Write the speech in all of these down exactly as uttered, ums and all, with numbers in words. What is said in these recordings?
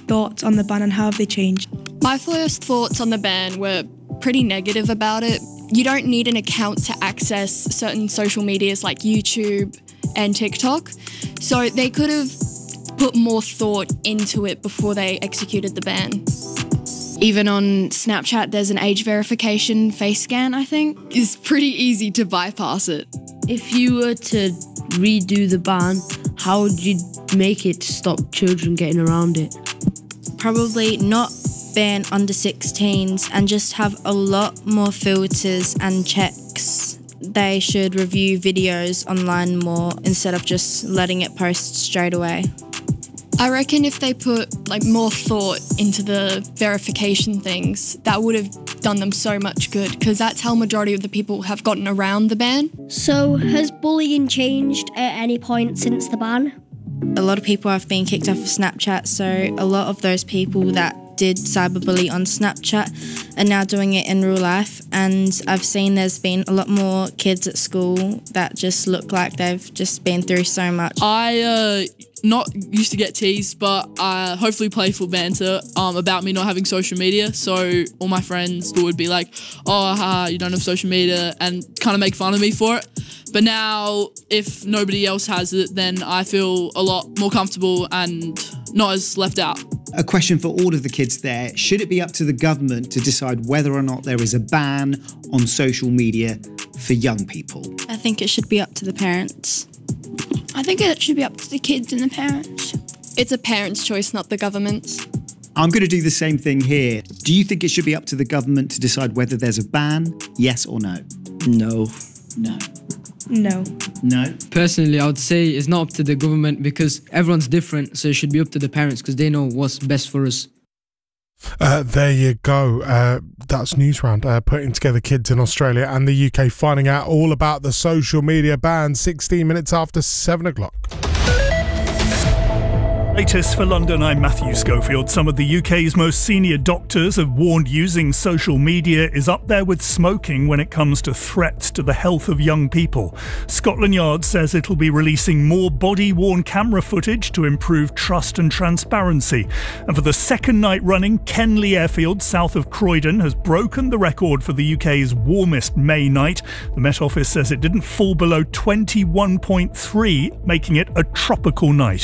thoughts on the ban and how have they changed? My first thoughts on the ban were pretty negative about it. You don't need an account to access certain social medias like YouTube and TikTok. So they could have put more thought into it before they executed the ban. Even on Snapchat, there's an age verification face scan, I think. It's pretty easy to bypass it. If you were to redo the ban, how would you make it to stop children getting around it? Probably not ban under sixteens and just have a lot more filters and checks. They should review videos online more instead of just letting it post straight away. I reckon if they put like more thought into the verification things, that would have done them so much good, because that's how majority of the people have gotten around the ban. So has bullying changed at any point since the ban? A lot of people have been kicked off of Snapchat, so a lot of those people that did cyberbully on Snapchat are now doing it in real life, and I've seen there's been a lot more kids at school that just look like they've just been through so much. I uh not used to get teased, but uh, hopefully playful banter um, about me not having social media. So all my friends would be like, oh, haha, you don't have social media, and kind of make fun of me for it. But now, if nobody else has it, then I feel a lot more comfortable and not as left out. A question for all of the kids there. Should it be up to the government to decide whether or not there is a ban on social media for young people? I think it should be up to the parents. I think it should be up to the kids and the parents. It's a parent's choice, not the government's. I'm going to do the same thing here. Do you think it should be up to the government to decide whether there's a ban? Yes or no? No. No. No. No? Personally, I would say it's not up to the government because everyone's different, so it should be up to the parents because they know what's best for us. Uh, there you go. Uh, that's News Round, uh, putting together kids in Australia and the U K finding out all about the social media ban, sixteen minutes after seven o'clock. Latest for London, I'm Matthew Schofield. Some of the U K's most senior doctors have warned using social media is up there with smoking when it comes to threats to the health of young people. Scotland Yard says it'll be releasing more body-worn camera footage to improve trust and transparency. And for the second night running, Kenley Airfield, south of Croydon, has broken the record for the U K's warmest May night. The Met Office says it didn't fall below twenty-one point three, making it a tropical night.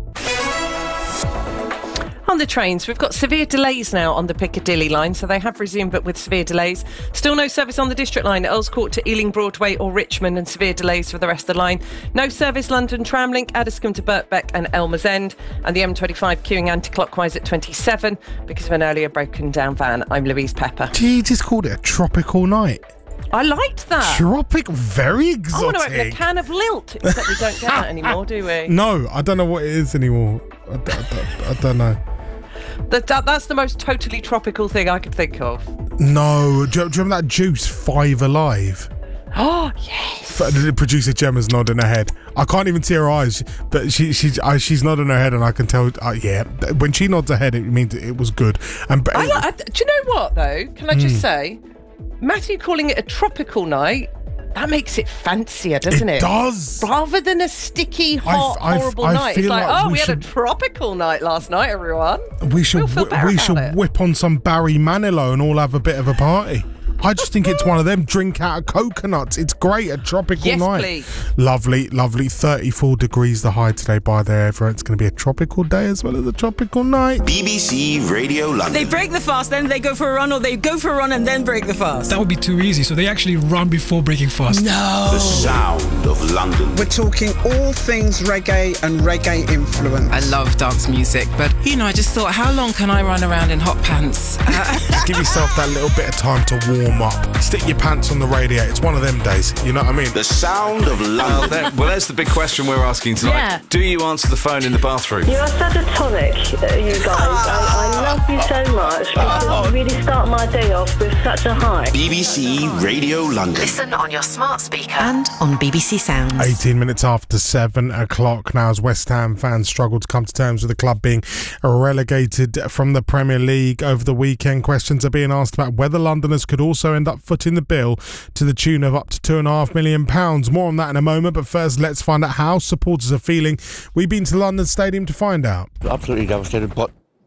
On the trains, we've got severe delays now on the Piccadilly line, so they have resumed, but with severe delays. Still no service on the District line, Earls Court to Ealing Broadway or Richmond, and severe delays for the rest of the line. No service London Tramlink, Addiscombe to Birkbeck and Elmer's End, and the M twenty-five queuing anti-clockwise at twenty-seven because of an earlier broken down van. I'm Louise Pepper. Gee, just called it a tropical night. I liked that. Tropic, very exotic. I want to open a can of Lilt, except we don't get that anymore, do we? No, I don't know what it is anymore. I, I, I, I don't know. That, that That's the most totally tropical thing I could think of. No, do you, do you remember that juice, Five Alive? Oh, yes. The producer Gemma's nodding her head. I can't even see her eyes, but she, she's uh, she's nodding her head, and I can tell. Uh, yeah, when she nods her head, it means it was good. And I like, I, do you know what though? Can I just mm. say, Matthew calling it a tropical night, that makes it fancier, doesn't it? It does. Rather than a sticky, hot, I, I, horrible I night. It's like, like oh, we, we should, had a tropical night last night, everyone. We should we'll w- we should it. whip on some Barry Manilow and all have a bit of a party. I just think it's one of them, drink out of coconuts. It's great, a tropical yes, night. Please. Lovely, lovely. thirty-four degrees the high today by there. Everyone. It's going to be a tropical day as well as a tropical night. B B C Radio London. They break the fast, then they go for a run, or they go for a run and then break the fast. That would be too easy, so they actually run before breaking fast. No. The sound of London. We're talking all things reggae and reggae influence. I love dance music, but, you know, I just thought, how long can I run around in hot pants? Just give yourself that little bit of time to warm up. Stick your pants on the radiator. It's one of them days. You know what I mean? The sound of London. Well, there, well there's the big question we're asking tonight. Yeah. Do you answer the phone in the bathroom? You are such a tonic, uh, you guys. I, I love you so much because you really start my day off with such a high. B B C Radio London. Listen on your smart speaker and on B B C Sounds. eighteen minutes after seven o'clock now as West Ham fans struggle to come to terms with the club being relegated from the Premier League over the weekend. Questions are being asked about whether Londoners could also end up footing the bill to the tune of up to two and a half million pounds. More on that in a moment, but first let's find out how supporters are feeling. We've been to London Stadium to find out. Absolutely devastated, but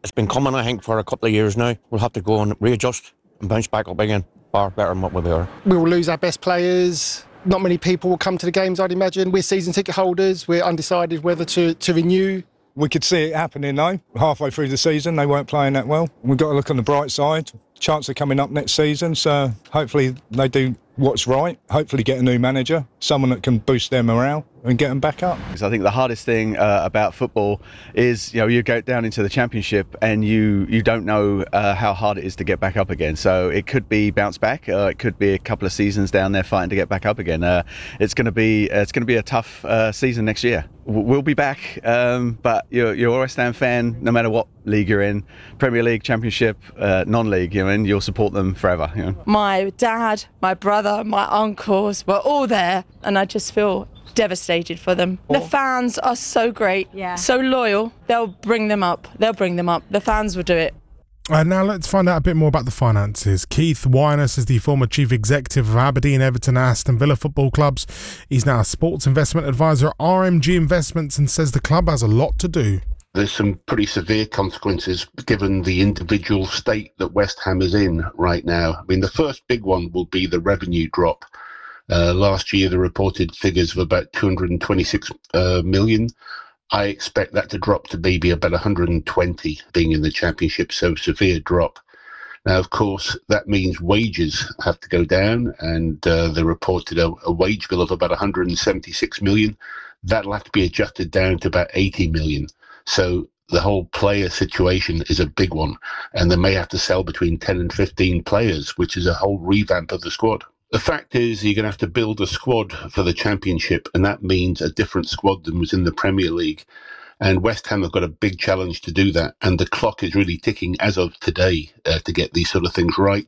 It's been coming, I think, for a couple of years now. We'll have to go and readjust and bounce back up again, far better than what we are. We will lose our best players. Not many people will come to the games, I'd imagine. We're season ticket holders. We're undecided whether to, to renew. We could see it happening though. Halfway through the season, they weren't playing that well. We've got to look on the bright side. Chance of coming up next season, so hopefully they do what's right. Hopefully get a new manager, someone that can boost their morale and get them back up. Because I think the hardest thing uh, about football is, you know, you go down into the championship and you you don't know uh, how hard it is to get back up again. So it could be bounce back, uh, it could be a couple of seasons down there fighting to get back up again. Uh, it's going to be uh, it's going to be a tough uh, season next year. We'll be back, um, but you're, you're a West Ham fan, no matter what league you're in, Premier League, Championship, uh, non-league, you know, and you'll support them forever. You know? My dad, my brother, my uncles were all there, and I just feel devastated for them. The fans are so great, yeah. so loyal. They'll bring them up. They'll bring them up. The fans will do it. Uh, now let's find out a bit more about the finances. Keith Winus is the former chief executive of Aberdeen, Everton and Aston Villa football clubs. He's now a sports investment advisor at R M G Investments and says the club has a lot to do. There's some pretty severe consequences given the individual state that West Ham is in right now. I mean, the first big one will be the revenue drop. Uh, last year, the reported figures of about two hundred twenty-six uh, million. I expect that to drop to maybe about one hundred twenty, being in the Championship, so severe drop. Now, of course, that means wages have to go down, and uh, they reported a, a wage bill of about one hundred seventy-six million. That'll have to be adjusted down to about eighty million. So the whole player situation is a big one, and they may have to sell between ten and fifteen players, which is a whole revamp of the squad. The fact is you're going to have to build a squad for the Championship, and that means a different squad than was in the Premier League. And West Ham have got a big challenge to do that, and the clock is really ticking as of today uh, to get these sort of things right.